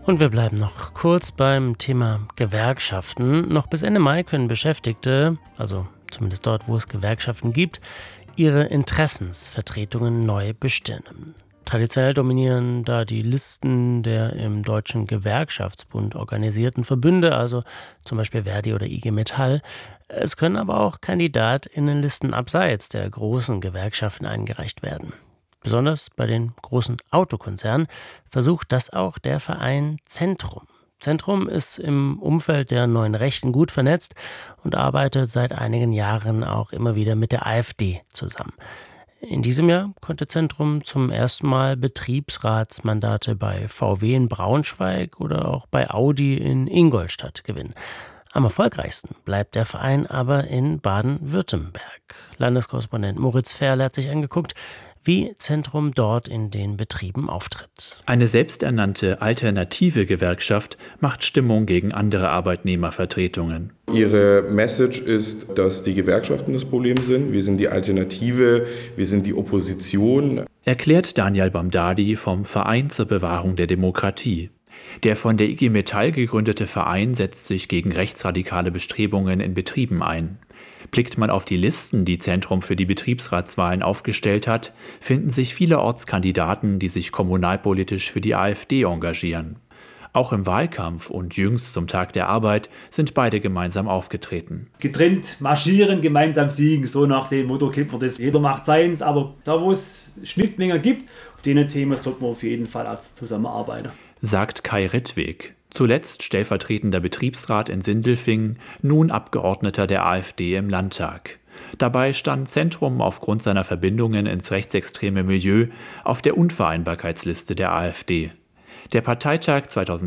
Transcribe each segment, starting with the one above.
Und wir bleiben noch kurz beim Thema Gewerkschaften. Noch bis Ende Mai können Beschäftigte, also zumindest dort, wo es Gewerkschaften gibt, ihre Interessensvertretungen neu bestimmen. Traditionell dominieren da die Listen der im Deutschen Gewerkschaftsbund organisierten Verbünde, also zum Beispiel Verdi oder IG Metall. Es können aber auch KandidatInnenlisten abseits der großen Gewerkschaften eingereicht werden. Besonders bei den großen Autokonzernen versucht das auch der Verein Zentrum. Zentrum ist im Umfeld der Neuen Rechten gut vernetzt und arbeitet seit einigen Jahren auch immer wieder mit der AfD zusammen. In diesem Jahr konnte Zentrum zum ersten Mal Betriebsratsmandate bei VW in Braunschweig oder auch bei Audi in Ingolstadt gewinnen. Am erfolgreichsten bleibt der Verein aber in Baden-Württemberg. Landeskorrespondent Moritz Ferl hat sich angeguckt, wie Zentrum dort in den Betrieben auftritt. Eine selbsternannte alternative Gewerkschaft macht Stimmung gegen andere Arbeitnehmervertretungen. Ihre Message ist, dass die Gewerkschaften das Problem sind. Wir sind die Alternative, wir sind die Opposition. Erklärt Daniel Bamdadi vom Verein zur Bewahrung der Demokratie. Der von der IG Metall gegründete Verein setzt sich gegen rechtsradikale Bestrebungen in Betrieben ein. Blickt man auf die Listen, die Zentrum für die Betriebsratswahlen aufgestellt hat, finden sich vielerorts Kandidaten, die sich kommunalpolitisch für die AfD engagieren. Auch im Wahlkampf und jüngst zum Tag der Arbeit sind beide gemeinsam aufgetreten. Getrennt marschieren, gemeinsam siegen, so nach dem Motto kennt man das. Jeder macht seins, aber da wo es Schnittmengen gibt, auf denen Themen sollte man auf jeden Fall auch zusammenarbeiten. Sagt Kai Rittweg, zuletzt stellvertretender Betriebsrat in Sindelfingen, nun Abgeordneter der AfD im Landtag. Dabei stand Zentrum aufgrund seiner Verbindungen ins rechtsextreme Milieu auf der Unvereinbarkeitsliste der AfD. Der Parteitag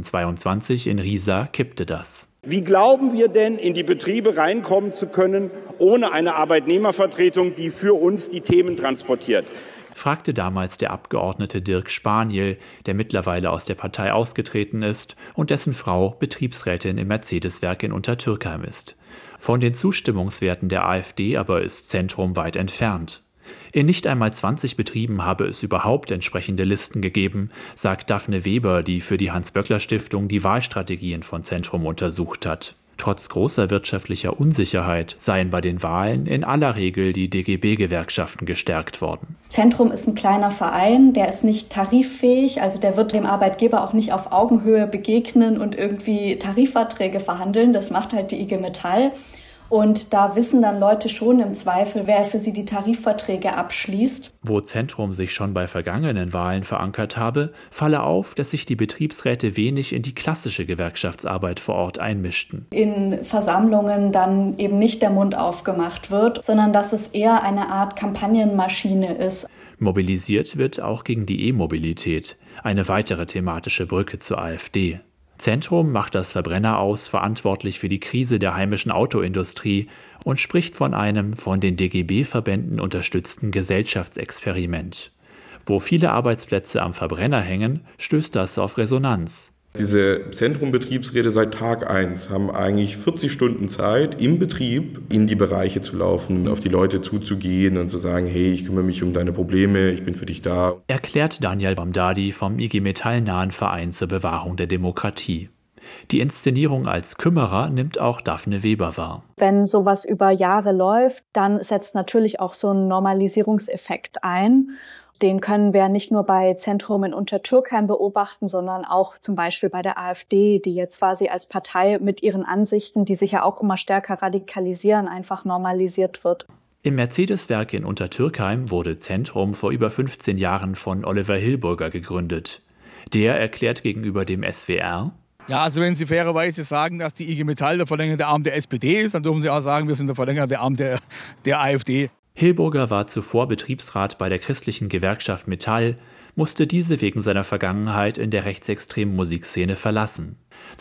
2022 in Riesa kippte das. Wie glauben wir denn, in die Betriebe reinkommen zu können, ohne eine Arbeitnehmervertretung, die für uns die Themen transportiert? Fragte damals der Abgeordnete Dirk Spaniel, der mittlerweile aus der Partei ausgetreten ist und dessen Frau Betriebsrätin im Mercedes-Werk in Untertürkheim ist. Von den Zustimmungswerten der AfD aber ist Zentrum weit entfernt. In nicht einmal 20 Betrieben habe es überhaupt entsprechende Listen gegeben, sagt Daphne Weber, die für die Hans-Böckler-Stiftung die Wahlstrategien von Zentrum untersucht hat. Trotz großer wirtschaftlicher Unsicherheit seien bei den Wahlen in aller Regel die DGB-Gewerkschaften gestärkt worden. Zentrum ist ein kleiner Verein, der ist nicht tariffähig, also der wird dem Arbeitgeber auch nicht auf Augenhöhe begegnen und irgendwie Tarifverträge verhandeln. Das macht halt die IG Metall. Und da wissen dann Leute schon im Zweifel, wer für sie die Tarifverträge abschließt. Wo Zentrum sich schon bei vergangenen Wahlen verankert habe, falle auf, dass sich die Betriebsräte wenig in die klassische Gewerkschaftsarbeit vor Ort einmischten. In Versammlungen dann eben nicht der Mund aufgemacht wird, sondern dass es eher eine Art Kampagnenmaschine ist. Mobilisiert wird auch gegen die E-Mobilität, eine weitere thematische Brücke zur AfD. Zentrum macht das Verbrenner aus verantwortlich für die Krise der heimischen Autoindustrie und spricht von einem von den DGB-Verbänden unterstützten Gesellschaftsexperiment. Wo viele Arbeitsplätze am Verbrenner hängen, stößt das auf Resonanz. Diese Zentrumbetriebsräte seit Tag 1 haben eigentlich 40 Stunden Zeit, im Betrieb in die Bereiche zu laufen, auf die Leute zuzugehen und zu sagen, hey, ich kümmere mich um deine Probleme, ich bin für dich da. Erklärt Daniel Bamdadi vom IG Metall-nahen Verein zur Bewahrung der Demokratie. Die Inszenierung als Kümmerer nimmt auch Daphne Weber wahr. Wenn sowas über Jahre läuft, dann setzt natürlich auch so ein Normalisierungseffekt ein. Den können wir nicht nur bei Zentrum in Untertürkheim beobachten, sondern auch zum Beispiel bei der AfD, die jetzt quasi als Partei mit ihren Ansichten, die sich ja auch immer stärker radikalisieren, einfach normalisiert wird. Im Mercedes-Werk in Untertürkheim wurde Zentrum vor über 15 Jahren von Oliver Hilburger gegründet. Der erklärt gegenüber dem SWR: Ja, also wenn Sie fairerweise sagen, dass die IG Metall der verlängerte Arm der SPD ist, dann dürfen Sie auch sagen, wir sind der verlängerte Arm der AfD. Hilburger war zuvor Betriebsrat bei der christlichen Gewerkschaft Metall, musste diese wegen seiner Vergangenheit in der rechtsextremen Musikszene verlassen.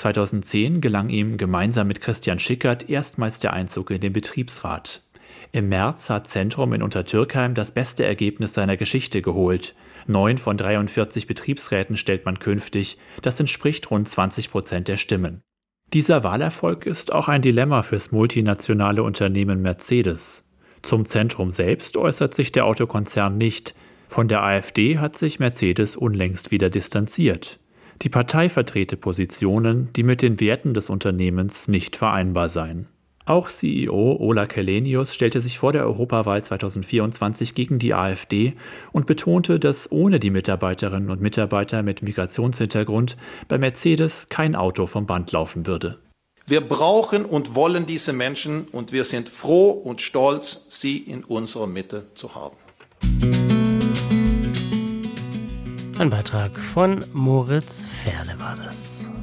2010 gelang ihm gemeinsam mit Christian Schickert erstmals der Einzug in den Betriebsrat. Im März hat Zentrum in Untertürkheim das beste Ergebnis seiner Geschichte geholt. 9 von 43 Betriebsräten stellt man künftig, das entspricht rund 20% der Stimmen. Dieser Wahlerfolg ist auch ein Dilemma fürs multinationale Unternehmen Mercedes. Zum Zentrum selbst äußert sich der Autokonzern nicht. Von der AfD hat sich Mercedes unlängst wieder distanziert. Die Partei vertrete Positionen, die mit den Werten des Unternehmens nicht vereinbar seien. Auch CEO Ola Källenius stellte sich vor der Europawahl 2024 gegen die AfD und betonte, dass ohne die Mitarbeiterinnen und Mitarbeiter mit Migrationshintergrund bei Mercedes kein Auto vom Band laufen würde. Wir brauchen und wollen diese Menschen und wir sind froh und stolz, sie in unserer Mitte zu haben. Ein Beitrag von Moritz Ferle war das.